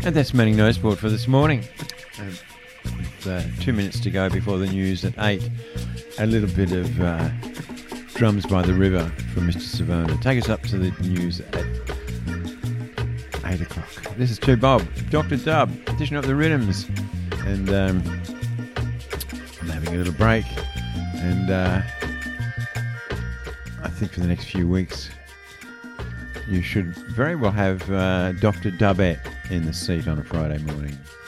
And that's Manning No Sport for this morning. With 2 minutes to go before the news at 8. A little bit of Drums by the River from Mr. Savona. Take us up to the news at 8 o'clock. This is 2 Bob, Dr. Dub, dishing up the rhythms. And I'm having a little break. And I think for the next few weeks, you should very well have Dr. Dubette in the seat on a Friday morning.